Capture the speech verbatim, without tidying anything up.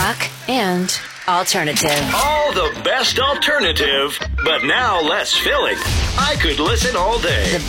rock, and alternative. All the best alternative, but now less filling. I could listen all day.